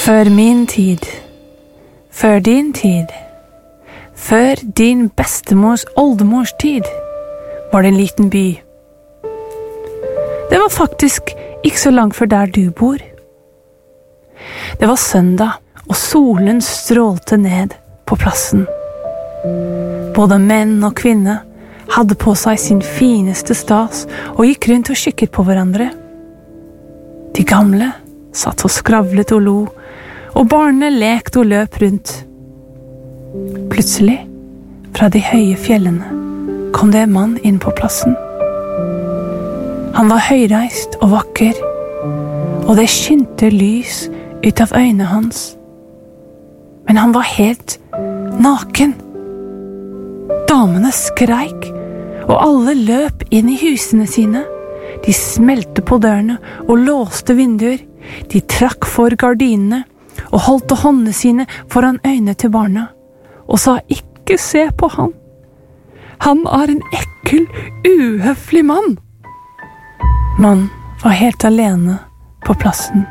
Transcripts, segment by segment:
Før min tid, før din tid, før din bestemors oldemors tid, var det en liten by. Det var faktisk ikke så langt fra der du bor. Det var søndag, og solen strålte ned på plassen. Både menn og kvinner hadde på seg sin fineste stas og gikk rundt og kikket på hverandre. De gamle satt og skravlet og lo, og barna lekte og løp rundt. Plutselig, fra de høye fjellene, kom det en mann inn på plassen. Han var høyreist og vakker, og det skinte lys ut av øynene hans. Men han var helt naken. Damene skreik, og alle løp inn i husene sine. De smelte på dørene og låste vinduer. De trakk for gardinene og holdt håndene sine foran øynene til barna, og sa ikke se på han. Han er en ekkel, uhøflig mann. Mannen var helt alene på plassen.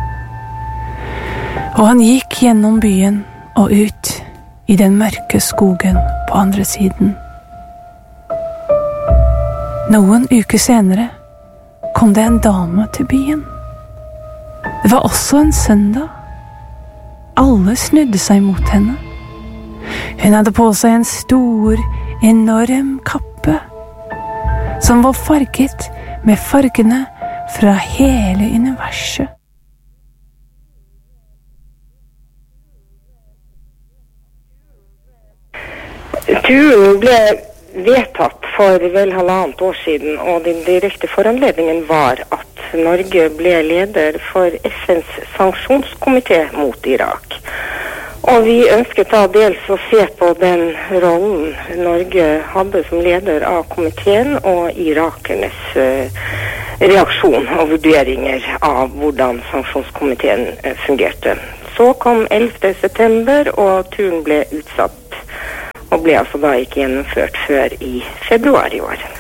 Og han gikk gjennom byen og ut i den mørke skogen på andre siden. Noen uker senere kom det en dame til byen. Det var også en søndag. Alle snudde seg mot henne. Hun hadde på seg en stor, enorm kappe, som var farget med fargene fra hele universet. Turen ble vedtatt for vel 1,5 år siden, og den direkte foranledningen var at Norge ble leder for FNs sanksjonskomité mot Irak. Og vi ønsket da dels å se på den rollen Norge hadde som leder av komiteen og irakernes reaksjon og vurderinger av hvordan sanksjonskomiteen fungerte. Så kom 11. september, og turen ble utsatt, og ble altså da ikke gjennomført før i februar i år.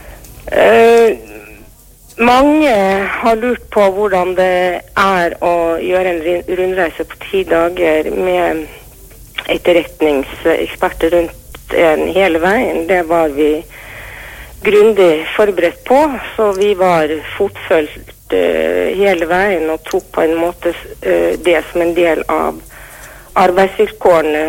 Mange har lurt på hvordan det er å gjøre en rundreise på 10 dager med etterretningseksperter rundt en hele veien. Det var vi grundig forberedt på, så vi var fotfølgt hele veien og tok på en måte det som en del av arbeidsvilkårene.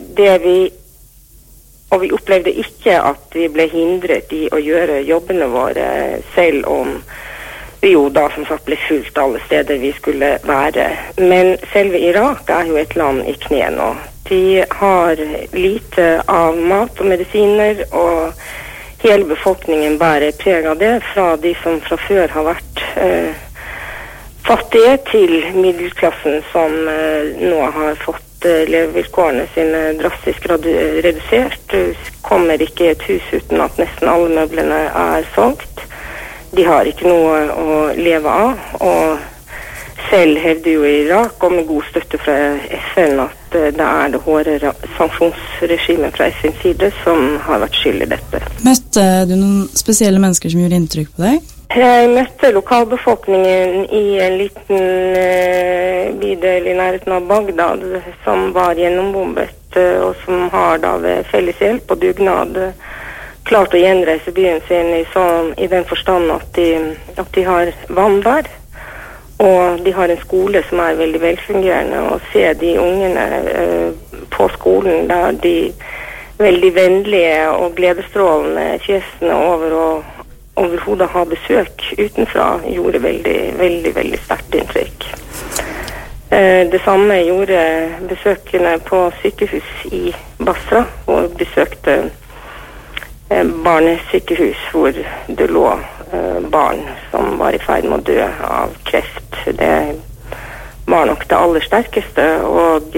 Og vi opplevde ikke at vi ble hindret i å gjøre jobbene våre, selv om vi jo da som sagt ble fulgt alle steder vi skulle være. Men selve Irak er jo et land i kne nå. De har lite av mat og medisiner, og hele befolkningen bærer preg av det, fra de som fra før har vært fattige til middelklassen som nå har fått levevilkårene sine drastisk redusert. Du kommer ikke i et hus uten at nesten alle møblene er solgt. De har ikke noe å leve av, og selv hevder jo Irak, og med god støtte fra FN, at det er det hårde sanksjonsregimet fra FNs side som har vært skyld i dette. Møtte du noen spesielle mennesker som gjorde inntrykk på deg? Jeg møtte lokalbefolkningen i en liten bydel i nærheten av Bagdad som var gjennombombet, og som har da ved felles hjelp og dugnad klart å gjenreise byen sin i den forstand at de har vann der, og de har en skole som er veldig velfungerende, og se de ungene på skolen der de veldig vennlige og gledesstrålende fjesene over og overhodet ha besøk utenfra gjorde veldig, veldig, veldig sterkt inntrykk. Det samme gjorde besøkende på sykehus i Basra, og besøkte barnesykehus hvor det lå barn som var i ferd med å dø av kreft. Det var nok det aller sterkeste, og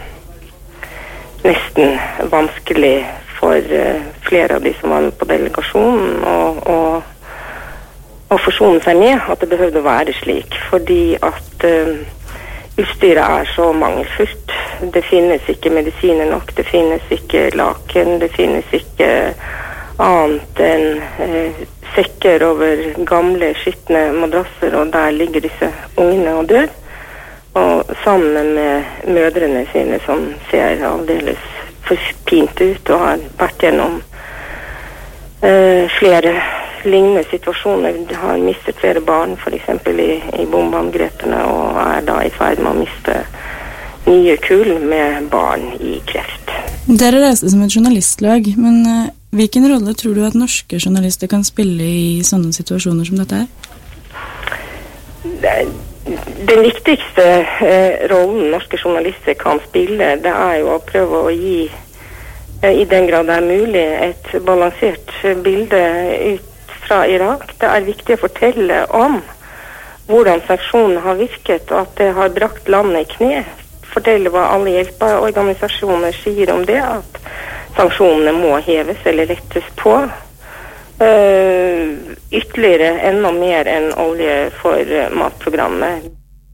nesten vanskelig for flere av de som var med på delegasjonen og forsone seg med at det behøvde å være slik, fordi at utstyret er så mangelfullt. Det finnes ikke medisiner nok, det finnes ikke laken, det finnes ikke annet enn sekker over gamle, skitne madrasser, og der ligger disse ungene og dør. og sammen med mødrene sine som ser aldeles for pint ut og har vært gjennom flere lignende situasjoner. De har mistet flere barn, for eksempel i bombeangrepene, og da i ferd med å miste nye kull med barn i kreft. Dere reiste som et journalistlag, men hvilken rolle tror du at norske journalister kan spille i sånne situasjoner som dette her? Den viktigste rollen norske journalister kan spille, det jo å prøve å gi, i den grad det mulig, et balansert bilde ut fra Irak. Det viktig å fortelle om hvordan sanksjonene har virket, og at det har brakt landet i kne. Fortelle hva alle hjelpeorganisasjoner sier om det, at sanksjonene må heves eller lettes på. Ytterligere enda mer enn olje for matprogrammet.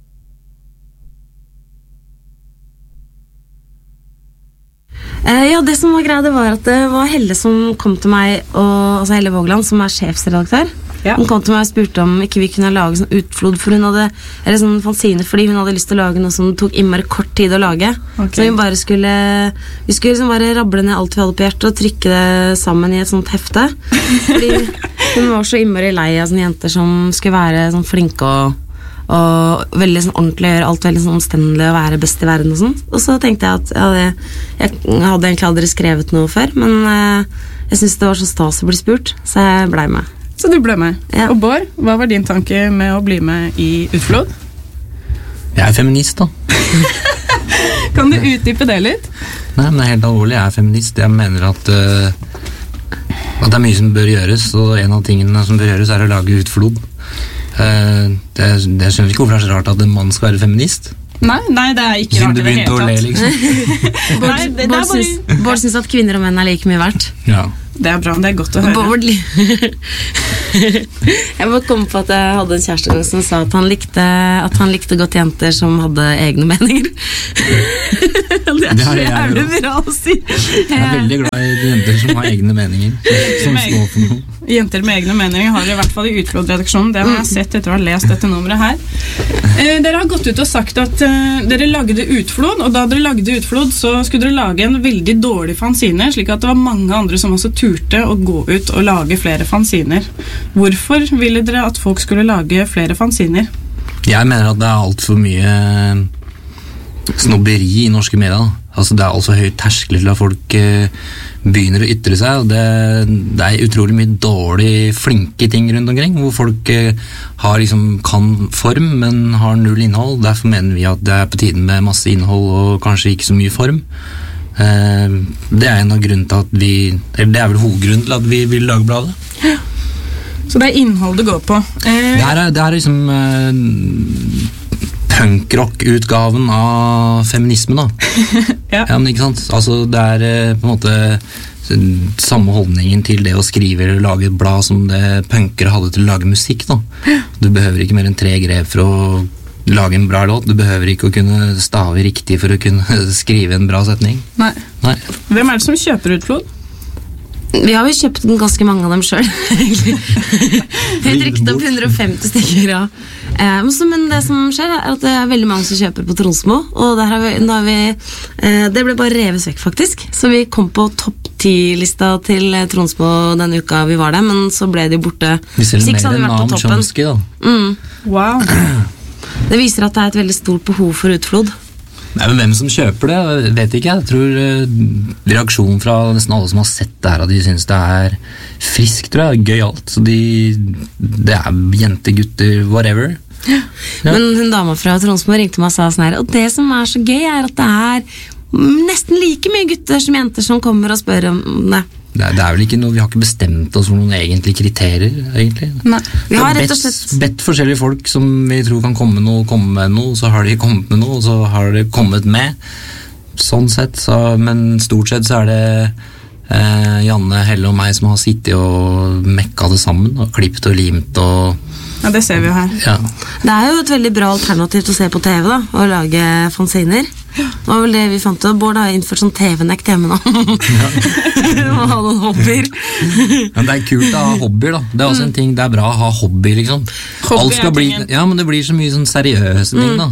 Ja, det som var greia, det var at det var Helle som kom til meg, altså Helle Vågland, som sjefsredaktør. Ja. Hun kom til meg og spurte om ikke vi kunne lage sånn utflod, for hun hadde, eller sånn fanzine, fordi hun hadde lyst til å lage noe som tok innmari kort tid å lage. Okay. Så vi skulle liksom bare rable ned alt vi hadde på hjertet og trykke det sammen i et sånt hefte. Fordi hun var så innmari lei av sånne jenter som skulle være sånn flinke og veldig sånn ordentlig, gjøre alt veldig sånn omstendelig og være best i verden og sånn. Og så tenkte jeg at jeg hadde egentlig aldri skrevet noe før, men jeg synes det var så stas å bli spurt, så jeg ble med. Så du ble med. Ja. Og Bård, hva var din tanke med å bli med i Utflod? Jeg feminist, da. Kan du utdype det litt? Nei, men helt alvorlig, jeg feminist. Jeg mener at det mye som bør gjøres, og en av tingene som bør gjøres å lage Utflod. Jeg skjønner ikke hvorfor det så rart at en mann skal være feminist. Nei, det ikke rart i det hele tatt. Le, liksom. Bård synes at kvinner og menn like mye verdt. Ja. Det bra, det godt å høre. Bård jeg må komme på at jeg hadde en kjæreste som sa at han likte godt jenter som hadde egne meninger. Det så jævlig bra å si. Jeg veldig glad i jenter som har egne meninger, som står for noe. Jenter med egne meninger har i hvert fall i Utflod-redaksjonen. Det har jeg sett etter å ha lest dette nummeret her. Dere har gått ut og sagt at dere lagde Utflod, og da dere lagde Utflod så skulle dere lage en veldig dårlig fanzine, slik at det var mange andre som også turte å gå ut og lage flere fanziner. Hvorfor ville dere at folk skulle lage flere fanziner? Jeg mener at det alt for mye snobberi i norske medier. Altså det alt for høy terskel til at folk begynner å ytre seg, og det utrolig mye dårlig flinke ting rundt omkring, hvor folk kan form, men har null innhold. Derfor mener vi at det på tiden med masse innhold og kanskje ikke så mye form. Det en av grunnen til at det vel hovedgrunnen til at vi vil lage bladet. Ja. Så det innhold det går på. Det liksom punkrock-utgaven av feminisme, da. Ja. Ja, men ikke sant? Altså, det på en måte samme holdningen til det å skrive eller lage et blad som det punkere hadde til å lage musikk, da. Du behøver ikke mer enn 3 grep for å lage en bra låt. Du behøver ikke å kunne stave riktig for å kunne skrive en bra setning. Nei. Hvem det som kjøper Utflod? Vi har jo kjøpt ganske mange av dem selv. Vi trykte opp 150 stykker, ja. Men det som skjer at det veldig mange som kjøper på Tronsmo, og det ble bare revet vekk faktisk. Så vi kom på topp 10-lista til Tronsmo denne uka vi var der, men så ble de borte. Vi selger mer enn navn Chomsky, da. Wow. Det viser at det et veldig stort behov for Utflod. Nei, men hvem som kjøper det, vet ikke. Jeg tror reaksjonen fra nesten alle som har sett det her, at de synes det friskt, tror jeg, gøy alt. Så det jenter, gutter, whatever. Ja. Men hun dama fra Tronsmo ringte meg og sa sånn her, og det som så gøy at det nesten like mye gutter som jenter som kommer og spør om det. Det vel ikke noe, vi har ikke bestemt oss for noen egentlige kriterier, egentlig. Nei. Vi har rett og slett bedt forskjellige folk som vi tror kan komme med noe, så har de kommet med noe, og så har de kommet med. Sånn sett, men stort sett så det Janne, Helle og meg som har sittet og mekka det sammen, og klippet og limt og... Ja, det ser vi jo her. Ja. Det jo et veldig bra alternativ til å se på TV, da, og lage fanziner. Det var vel det vi fant ut. Bård har innført sånn TV-nekt hjemme nå. Du må ha noen hobbyer. Men det kult å ha hobbyer, da. Det også en ting, det bra å ha hobby, liksom. Hobby men det blir så mye sånn seriøse ting, da.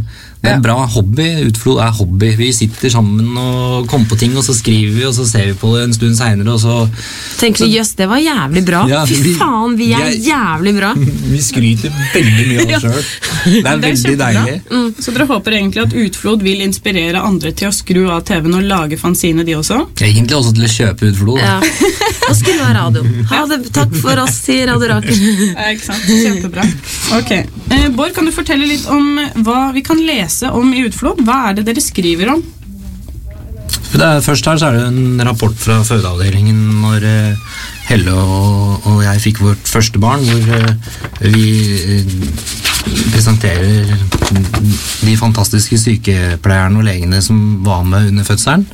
Det er en bra hobby. Utflod er hobby. Vi sitter sammen og kommer på ting, og så skriver vi, og så ser vi på det en stund senere, og så tenker du, jøss, det var jævlig bra. Ja, Fy faen, vi er jævlig bra. Vi skryter veldig mye av oss selv. Det er veldig deilig. Så dere håper egentlig at Utflod vil inspirere andre til å skru av TV-en og lage fanzine, de også? Egentlig også til å kjøpe Utflod. Ja. Og skru av radioen. Ha det, takk for oss, sier Radio Rakel. Ja, ikke sant? Kjempebra. Ok. Bård, kan du fortelle litt om hva vi kan lese om i Utflod? Hva er det dere skriver om? Først her så er det en rapport fra fødeavdelingen når Helle og jeg fikk vårt første barn, hvor vi presenterer de fantastiske sykepleierne og legene som var med under fødselen,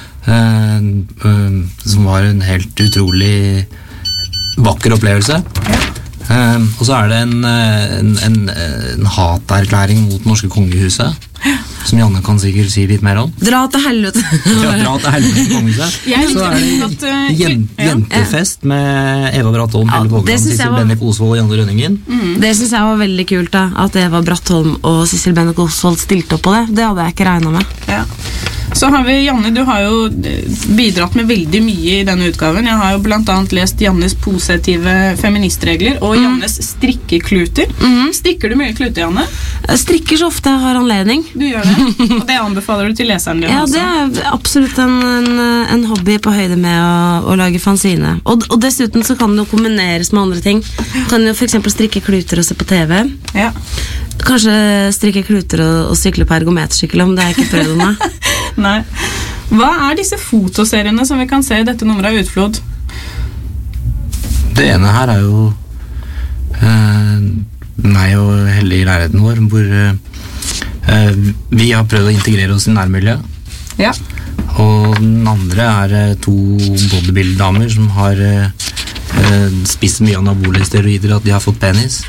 som var en helt utrolig vakker opplevelse. Og så er det en haterklæring mot norske kongehuset, som Janne kan sikkert si litt mer om. Dra til helvete. Ja, dra til helvete kongehuset. Så er det jentefest med Eva Brattholm, Helle Vågland, Sissel Bennik Osvold og Janne Rønningen. Det synes jeg var veldig kult da, at Eva Brattholm og Sissel Bennik Osvold stilte opp på det. Det hadde jeg ikke regnet med. Ja. Så har vi Janne, du har jo bidratt med veldig mye i denne utgaven. Jeg har jo blant annet lest Jannes positive feministregler og Jannes strikkekluter. Strikker du mye kluter, Janne? Jeg strikker så ofte jeg har anledning. Du gjør det, og det anbefaler du til leseren din? Ja, også. Det er absolutt en hobby på høyde med å lage fanzine. Og dessuten så kan det jo kombineres med andre ting. Du kan jo for eksempel strikke kluter og se på TV. Ja. Kanskje strikke kluter og sykle på ergometersykkel, om det er ikke prøvd meg. Nei. Hva er disse fotoseriene som vi kan se i dette nummeret av Utflod? Det ene her er jo meg og Helle i leiligheten vår, hvor vi har prøvd å integrere oss i nærmiljøet. Ja. Og den andre er to bodybuild-damer som har spist mye anabole steroider at de har fått penis.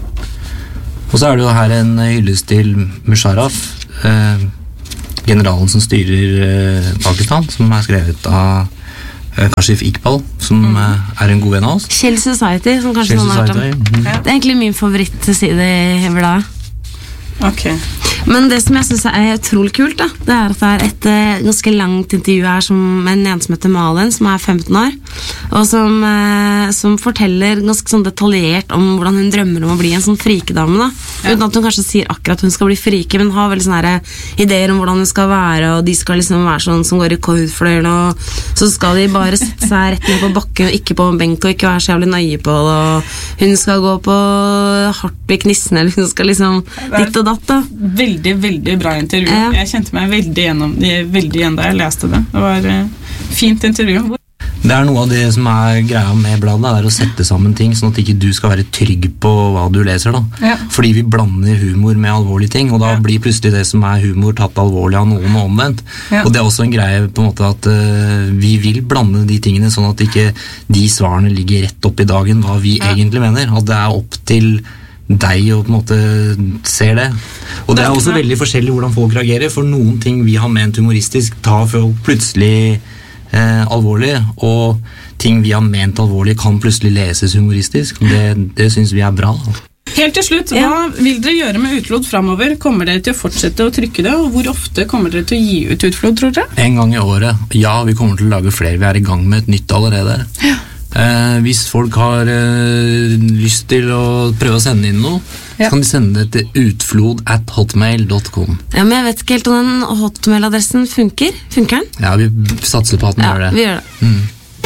Og så er det jo her en hyllest til Musharraf, generalen som styrer Pakistan, som er skrevet av Kashif Iqbal, som er en god venn av oss. Shell Society, som kanskje noen har hørt om. Det er egentlig min favorittside i bladet. Ok. Men det som jeg synes er utrolig kult da, det er at det er et ganske langt intervju her med en jente som heter Malen, som er 15 år, og som forteller ganske sånn detaljert om hvordan hun drømmer om å bli en sånn frikedame da. Uten at hun kanskje sier akkurat hun skal bli frike, men har veldig sånne ideer om hvordan hun skal være, og de skal liksom være sånn som går i kordfløyel, og så skal de bare sette seg rett ned på bakken, og ikke på en benk, og ikke være så jævlig nøye på det, og hun skal gå på hardt i knissene, eller hun skal liksom ditt og datt da. Veldig bra intervju. Ja. Jeg kjente meg veldig igjen da jeg leste det. Det var fint intervju. Det er noe av det som er greia med bladet, det er å sette sammen ting, sånn at ikke du skal være trygg på hva du leser da. Ja. Fordi vi blander humor med alvorlige ting, og da blir plutselig det som er humor tatt alvorlig av noen og omvendt. Ja. Og det er også en greie på en måte at vi vil blande de tingene, sånn at ikke de svarene ligger rett opp i dagen, hva vi egentlig mener. At det er opp til deg og på en måte ser det. Og det er også veldig forskjellig hvordan folk reagerer, for noen ting vi har ment humoristisk tar folk plutselig alvorlig, og ting vi har ment alvorlig kan plutselig leses humoristisk. Det synes vi er bra. Helt til slutt, hva vil dere gjøre med Utflod fremover? Kommer dere til å fortsette å trykke det, og hvor ofte kommer dere til å gi ut Utflod, tror dere? En gang i året. Ja, vi kommer til å lage flere. Vi er i gang med et nytt allerede. Ja. Hvis folk har lyst til å prøve å sende inn noe, så kan de sende det til utflod@hotmail.com. Ja, men jeg vet ikke helt om den hotmail-adressen funker. Funker den? Ja, vi satser på at den gjør det. Vi gjør det.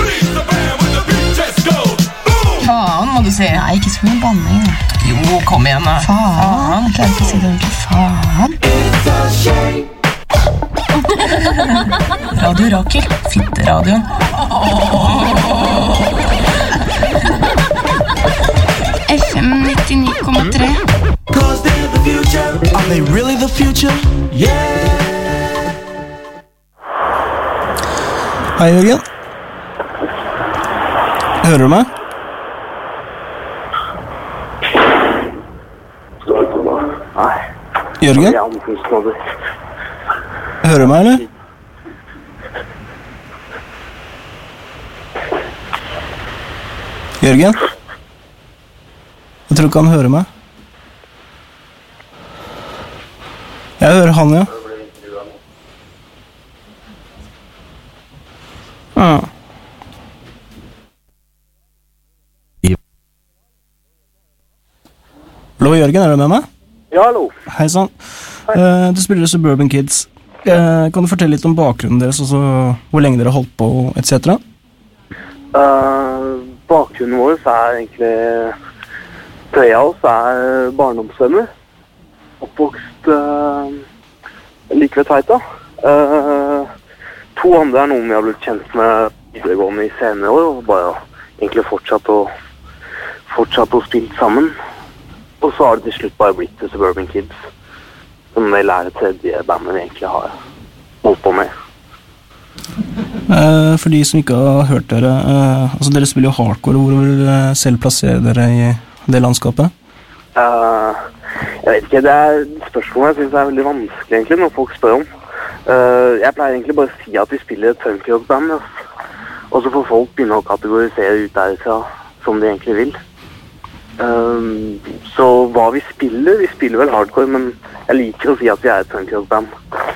Faen, må du si. Nei, ikke så mye banning. Jo, kom igjen da. Faen, jeg klarer ikke å si det ordentlig. Faen. Radio Rakel, Fitteradioen. FM 99,3. Are they really the future? Yeah. Hei, Jørgen. Hører du meg? Jørgen? Hører du meg, eller? Jørgen? Jeg tror ikke han hører meg. Jeg hører han, ja. Hallo, Jørgen, er du med meg? Ja, hallo. Hei sann. Du spiller Suburban Kids. Kan du fortelle litt om bakgrunnen deres, altså hvor lenge dere har holdt på, etc.? Bakgrunnen vår egentlig 3 av oss barndomsvenner. Oppvokst like ved Tveita. 2 andre noen vi har blitt kjent med videregående i senere år, og bare egentlig fortsatt å spille sammen. Og så har det til slutt bare blitt The Suburban Kids, som vel det 3. bandet vi egentlig har holdt på med. For de som ikke har hørt dere, altså dere spiller jo hardcore, hvor vil dere selv plassere dere i det landskapet? Jeg vet ikke, det et spørsmål jeg synes veldig vanskelig egentlig når folk spør om. Jeg pleier egentlig bare å si at vi spiller et punkrock-band, og så får folk begynne å kategorisere ut derfra som de egentlig vil. Så hva vi spiller vel hardcore, men jeg liker å si at vi et punkrock-band.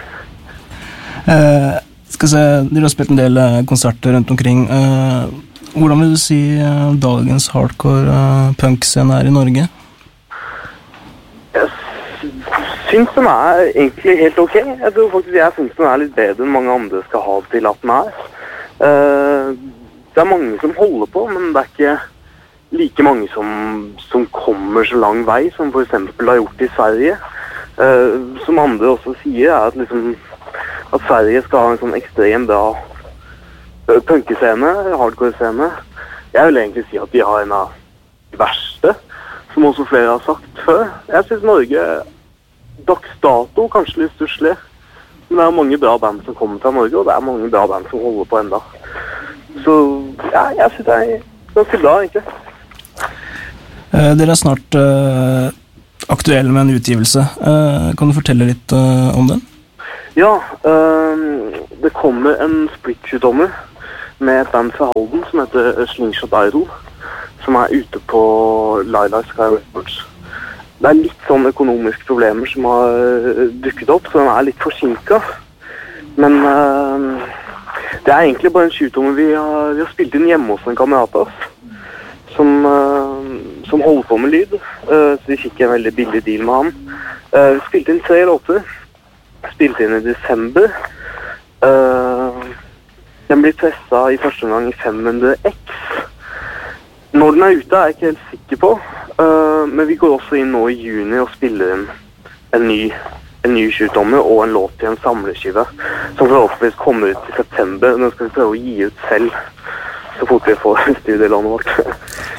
Skal se, dere har spilt en del konserter rundt omkring. Hvordan vil du si dagens hardcore punk-scene i Norge? Jeg synes den egentlig helt ok. Jeg tror faktisk jeg synes den litt bedre enn mange andre skal ha til at den Det mange som holder på, men det ikke like mange som kommer så lang vei, som for eksempel har gjort i Sverige. Som andre også sier, at Sverige skal ha en sånn ekstrem bra punkescene, hardcore-scene. Jeg vil egentlig si at de har en av de verste, som også flere har sagt før. Jeg synes Norge, dags dato, kanskje litt stusslig, men det mange bra band som kommer fra Norge, og det mange bra band som holder på enda. Så ja, jeg synes det ganske bra, egentlig. Dere snart aktuelle med en utgivelse. Kan du fortelle litt om den? Ja, det kommer en split-utdommer med et band fra Halden som heter Slingshot Idol, som ute på Lilac Sky Records. Det litt sånn økonomiske problemer som har dukket opp, så den litt forsinket. Men det egentlig bare en 20-tommer vi har spilt inn hjemme hos en kamerat av oss, som holder på med lyd, så vi fikk en veldig billig deal med han. Vi spilte inn 3 låter, spilte inn i desember. Den blir presset i første omgang i 500X. Når den ute jeg ikke helt sikker på, men vi går også inn nå i juni og spiller inn en ny 20-tommer og en låt til en samleskive, som forhåpentligvis kommer ut i september. Den skal vi prøve å gi ut selv, så fort vi får studielånet vårt.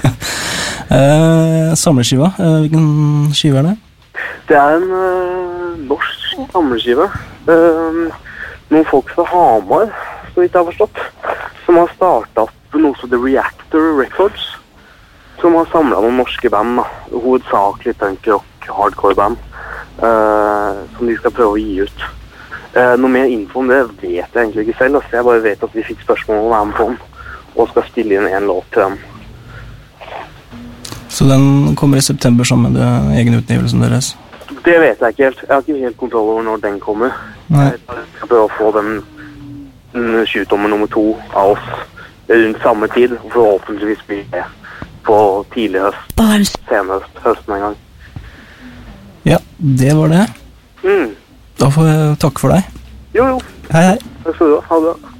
Samleskiva, hvilken skive det? Det en norsk samleskive. Noen folk fra Hamar, så vidt jeg har forstått, som har startet opp noe som The Reactor Records, som har samlet noen norske band, hovedsakelig punk-rock, hardcore-band, som de skal prøve å gi ut. Noe mer info om det vet jeg egentlig ikke selv, jeg bare vet at vi fikk spørsmål om å være med på den, og skal stille inn en låt til den. Så den kommer i september sammen med den egen utgivelsen deres? Det vet jeg ikke helt. Jeg har ikke helt kontroll over når den kommer. Nei. Jeg skal prøve å få den 20-tommer nummer 2 av oss rundt samme tid, og forhåpentligvis blir det på tidlig høst, senest høsten en gang. Ja, det var det. Da får jeg takke for deg. Jo. Hei. Takk skal du ha. Ha det.